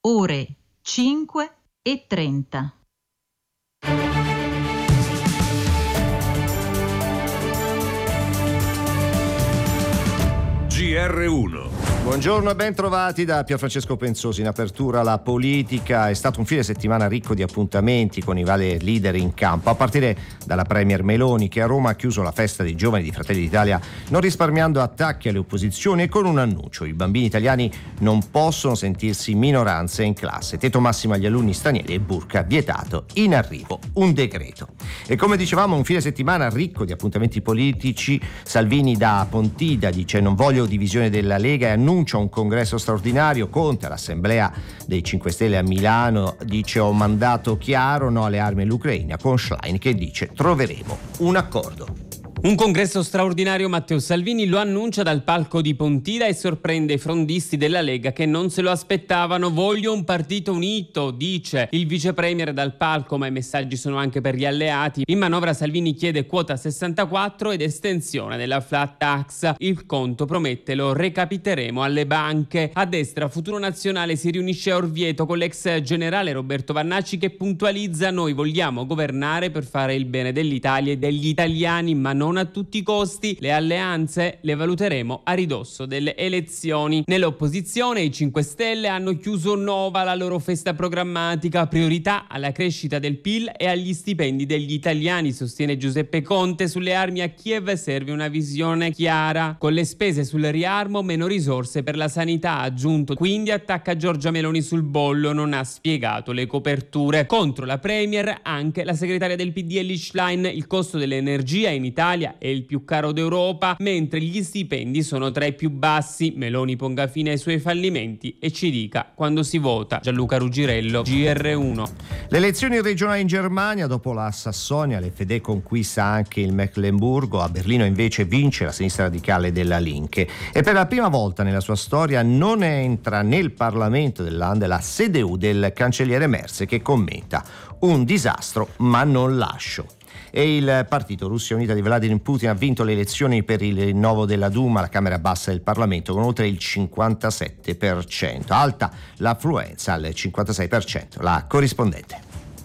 ore 5:30. GR1. Buongiorno e ben trovati da Pierfrancesco Penzosi. In apertura la politica. È stato un fine settimana ricco di appuntamenti con i vari leader in campo, a partire dalla premier Meloni, che a Roma ha chiuso la festa dei giovani di Fratelli d'Italia non risparmiando attacchi alle opposizioni e con un annuncio: i bambini italiani non possono sentirsi minoranze in classe, tetto massimo agli alunni stranieri e burka vietato, in arrivo un decreto. E come dicevamo, un fine settimana ricco di appuntamenti politici. Salvini da Pontida dice: non voglio divisione della Lega, e annuncia un congresso straordinario. Conte all'assemblea dei 5 Stelle a Milano dice: ho mandato chiaro, no alle armi all'Ucraina, con Schlein che dice: troveremo un accordo. Un congresso straordinario, Matteo Salvini lo annuncia dal palco di Pontida e sorprende i frondisti della Lega che non se lo aspettavano. Voglio un partito unito, dice il vice premier dal palco, ma i messaggi sono anche per gli alleati. In manovra Salvini chiede quota 64 ed estensione della flat tax. Il conto, promette, lo recapiteremo alle banche. A destra Futuro Nazionale si riunisce a Orvieto con l'ex generale Roberto Vannacci, che puntualizza: noi vogliamo governare per fare il bene dell'Italia e degli italiani, ma non a tutti i costi. Le alleanze le valuteremo a ridosso delle elezioni. Nell'opposizione i 5 Stelle hanno chiuso Nova la loro festa programmatica. Priorità alla crescita del PIL e agli stipendi degli italiani, sostiene Giuseppe Conte. Sulle armi a Kiev serve una visione chiara. Con le spese sul riarmo, meno risorse per la sanità, ha aggiunto. Quindi attacca Giorgia Meloni sul bollo, non ha spiegato le coperture. Contro la premier anche la segretaria del PD Elly Schlein: il costo dell'energia in Italia è il più caro d'Europa, mentre gli stipendi sono tra i più bassi. Meloni ponga fine ai suoi fallimenti e ci dica quando si vota. Gianluca Ruggirello, GR1. Le elezioni regionali in Germania: dopo la Sassonia, l'FD conquista anche il Meclemburgo. A Berlino invece vince la sinistra radicale della Linke, e per la prima volta nella sua storia non entra nel Parlamento del Land la CDU del cancelliere Merz, che commenta: un disastro ma non lascio. E il partito Russia Unita di Vladimir Putin ha vinto le elezioni per il rinnovo della Duma, la Camera bassa del Parlamento, con oltre il 57%. Alta l'affluenza al 56%. La corrispondente.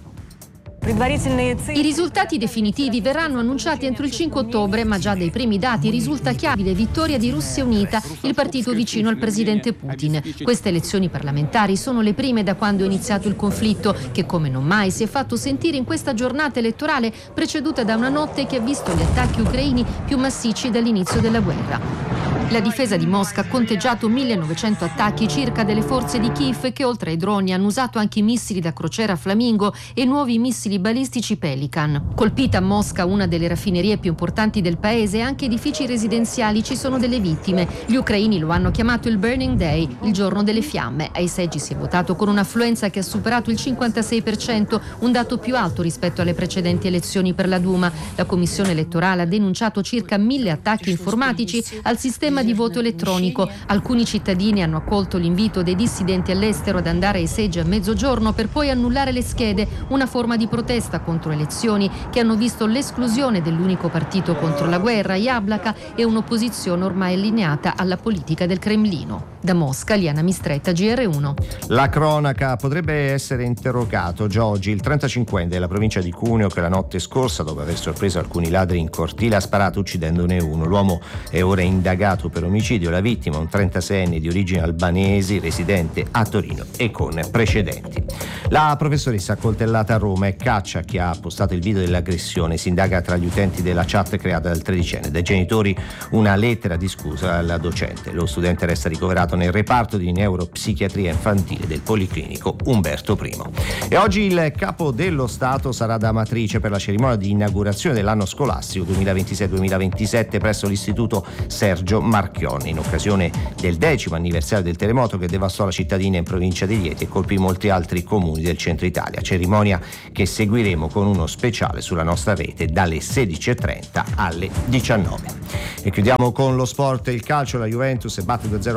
I risultati definitivi verranno annunciati entro il 5 ottobre, ma già dai primi dati risulta chiara vittoria di Russia Unita, il partito vicino al presidente Putin. Queste elezioni parlamentari sono le prime da quando è iniziato il conflitto, che come non mai si è fatto sentire in questa giornata elettorale preceduta da una notte che ha visto gli attacchi ucraini più massicci dall'inizio della guerra. La difesa di Mosca ha conteggiato 1900 attacchi circa delle forze di Kiev, che oltre ai droni hanno usato anche i missili da crociera Flamingo e nuovi missili balistici Pelican. Colpita a Mosca una delle raffinerie più importanti del paese e anche edifici residenziali, ci sono delle vittime. Gli ucraini lo hanno chiamato il Burning Day, il giorno delle fiamme. Ai seggi si è votato con un'affluenza che ha superato il 56%, un dato più alto rispetto alle precedenti elezioni per la Duma. La commissione elettorale ha denunciato circa 1000 attacchi informatici al sistema di voto elettronico. Alcuni cittadini hanno accolto l'invito dei dissidenti all'estero ad andare ai seggi a mezzogiorno per poi annullare le schede, una forma di protesta contro elezioni che hanno visto l'esclusione dell'unico partito contro la guerra, Jablaka, e un'opposizione ormai allineata alla politica del Cremlino. Da Mosca, Liana Mistretta, GR1. La cronaca: potrebbe essere interrogato già oggi il 35enne della provincia di Cuneo, che la notte scorsa, dopo aver sorpreso alcuni ladri in cortile, ha sparato uccidendone uno. L'uomo è ora indagato per omicidio. La vittima, un 36enne di origini albanesi, residente a Torino e con precedenti. La professoressa accoltellata a Roma: è caccia chi ha postato il video dell'aggressione. Si indaga tra gli utenti della chat creata dal 13enne. Dai genitori una lettera di scusa alla docente. Lo studente resta ricoverato nel reparto di neuropsichiatria infantile del Policlinico Umberto I. E oggi il capo dello Stato sarà da Amatrice per la cerimonia di inaugurazione dell'anno scolastico 2026-2027 presso l'Istituto Sergio Marchionne, in occasione del 10° anniversario del terremoto che devastò la cittadina in provincia di Rieti e colpì molti altri comuni del centro Italia. Cerimonia che seguiremo con uno speciale sulla nostra rete dalle 16:30 alle 19. E chiudiamo con lo sport e il calcio. La Juventus batte 2-0 Atalanta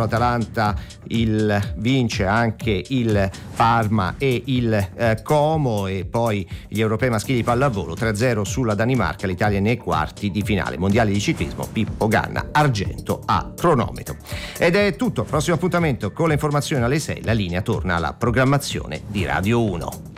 Atalanta, vince anche il Parma e il Como, e poi gli europei maschili pallavolo 3-0 sulla Danimarca, l'Italia nei quarti di finale. Mondiali di ciclismo, Pippo Ganna, argento a cronometro. Ed è tutto, prossimo appuntamento con le informazioni alle 6, la linea torna alla programmazione di Radio 1.